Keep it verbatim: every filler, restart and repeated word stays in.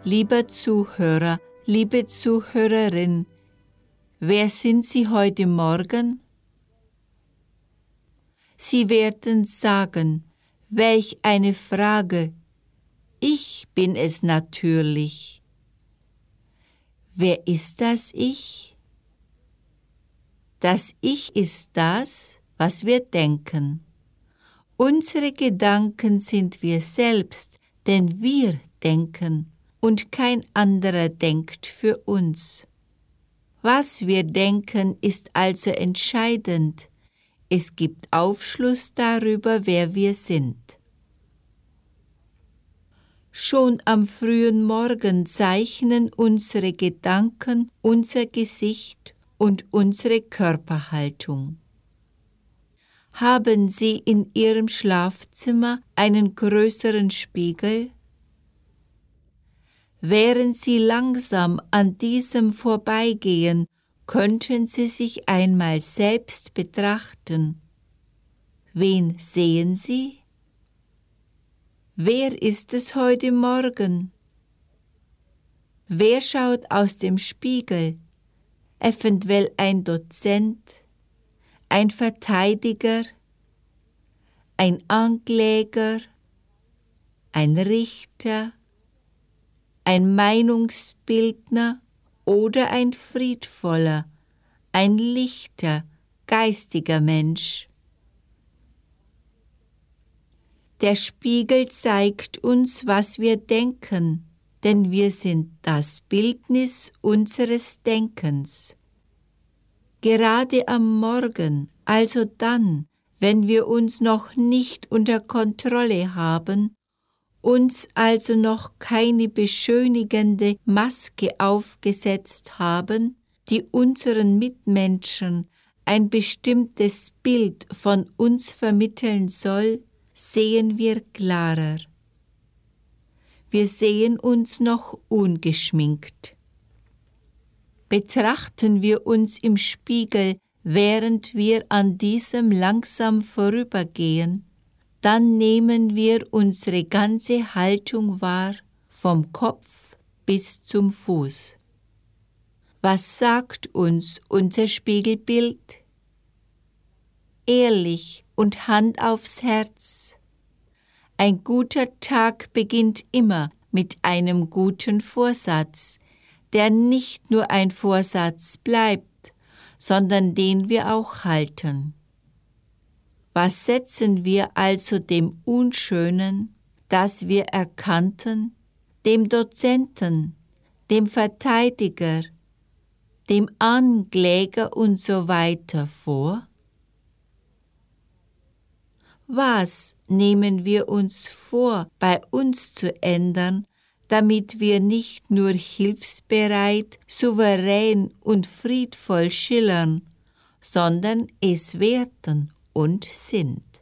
Lieber Zuhörer, liebe Zuhörerin, wer sind Sie heute Morgen? Sie werden sagen, welch eine Frage. Ich bin es natürlich. Wer ist das Ich? Das Ich ist das, was wir denken. Unsere Gedanken sind wir selbst, denn wir denken und kein anderer denkt für uns. Was wir denken, ist also entscheidend. Es gibt Aufschluss darüber, wer wir sind. Schon am frühen Morgen zeichnen unsere Gedanken unser Gesicht und unsere Körperhaltung. Haben Sie in Ihrem Schlafzimmer einen größeren Spiegel? Während Sie langsam an diesem vorbeigehen, könnten Sie sich einmal selbst betrachten. Wen sehen Sie? Wer ist es heute Morgen? Wer schaut aus dem Spiegel? Eventuell ein Dozent, ein Verteidiger, ein Ankläger, ein Richter, ein Meinungsbildner oder ein friedvoller, ein lichter, geistiger Mensch. Der Spiegel zeigt uns, was wir denken, denn wir sind das Bildnis unseres Denkens. Gerade am Morgen, also dann, wenn wir uns noch nicht unter Kontrolle haben, uns also noch keine beschönigende Maske aufgesetzt haben, die unseren Mitmenschen ein bestimmtes Bild von uns vermitteln soll, sehen wir klarer. Wir sehen uns noch ungeschminkt. Betrachten wir uns im Spiegel, während wir an diesem langsam vorübergehen, dann nehmen wir unsere ganze Haltung wahr, vom Kopf bis zum Fuß. Was sagt uns unser Spiegelbild? Ehrlich und Hand aufs Herz. Ein guter Tag beginnt immer mit einem guten Vorsatz, der nicht nur ein Vorsatz bleibt, sondern den wir auch halten. Was setzen wir also dem Unschönen, das wir erkannten, dem Dozenten, dem Verteidiger, dem Ankläger und so weiter vor? Was nehmen wir uns vor, bei uns zu ändern, damit wir nicht nur hilfsbereit, souverän und friedvoll schillern, sondern es werden und sind?